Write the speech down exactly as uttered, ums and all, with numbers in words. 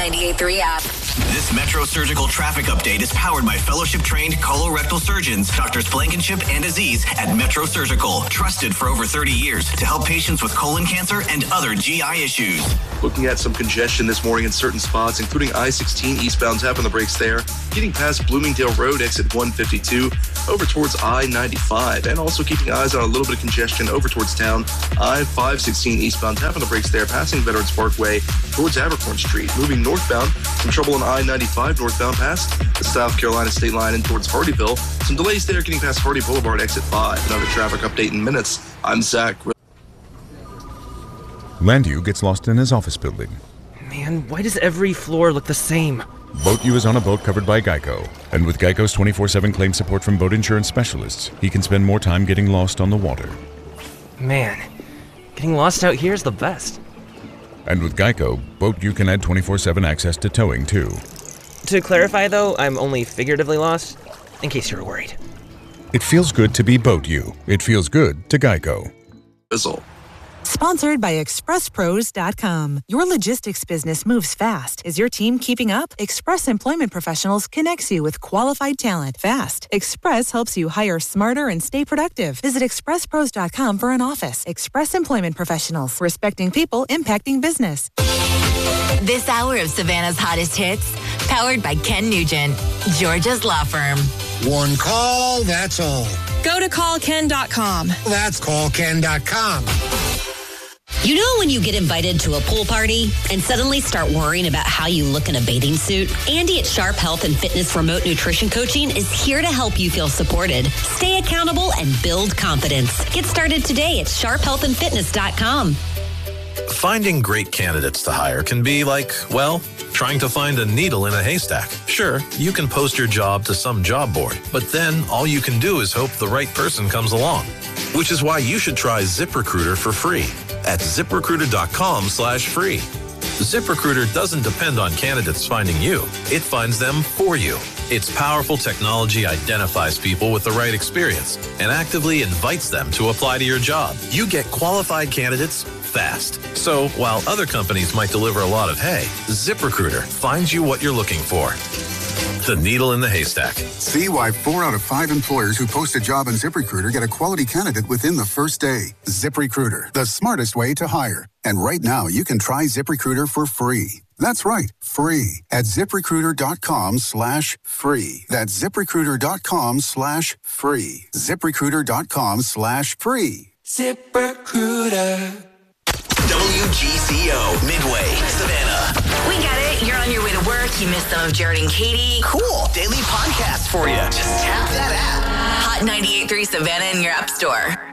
ninety-eight point three app. This Metro Surgical traffic update is powered by fellowship-trained colorectal surgeons, Doctors Blankenship and Aziz at Metro Surgical, trusted for over thirty years to help patients with colon cancer and other G I issues. Looking at some congestion this morning in certain spots, including I sixteen eastbound, tapping the brakes there, getting past Bloomingdale Road, exit one fifty-two, over towards I ninety-five, and also keeping eyes on a little bit of congestion over towards town, I five sixteen eastbound, tapping the brakes there, passing Veterans Parkway towards Abercorn Street. Moving northbound, some trouble on I ninety-five northbound past the South Carolina state line in towards Hardyville. Some delays there getting past Hardy Boulevard, exit five. Another traffic update in minutes. I'm Zach. Landu gets lost in his office building. Man, why does every floor look the same? BoatU is on a boat covered by Geico. And with Geico's twenty-four seven claim support from boat insurance specialists, he can spend more time getting lost on the water. Man, getting lost out here is the best. And with Geico, BoatU can add twenty-four seven access to towing, too. To clarify, though, I'm only figuratively lost, in case you were worried. It feels good to be BoatU. It feels good to Geico. Bizzle. Sponsored by Express Pros dot com. Your logistics business moves fast. Is your team keeping up? Express Employment Professionals connects you with qualified talent fast. Express helps you hire smarter and stay productive. Visit Express Pros dot com for an office. Express Employment Professionals. Respecting people, impacting business. This hour of Savannah's hottest hits, powered by Ken Nugent, Georgia's law firm. One call, that's all. Go to call ken dot com. That's call ken dot com. You know when you get invited to a pool party and suddenly start worrying about how you look in a bathing suit? Andy at Sharp Health and Fitness Remote Nutrition Coaching is here to help you feel supported, stay accountable, and build confidence. Get started today at sharp health and fitness dot com. Finding great candidates to hire can be like, well, trying to find a needle in a haystack. Sure, you can post your job to some job board, but then all you can do is hope the right person comes along. Which is why you should try ZipRecruiter for free at zip recruiter dot com slash free. ZipRecruiter doesn't depend on candidates finding you. It finds them for you. Its powerful technology identifies people with the right experience and actively invites them to apply to your job. You get qualified candidates fast. So while other companies might deliver a lot of hay, ZipRecruiter finds you what you're looking for. The needle in the haystack. See why four out of five employers who post a job on ZipRecruiter get a quality candidate within the first day. ZipRecruiter, the smartest way to hire. And right now, you can try ZipRecruiter for free. That's right, free at zip recruiter dot com slash free. That's zip recruiter dot com slash free. zip recruiter dot com slash free. ZipRecruiter. W G C O, Midway, Savannah. We get it. You're on your way to work. You missed some of Jared and Katie. Cool. Daily podcast for you. Just tap that app. Hot ninety-eight point three Savannah in your app store.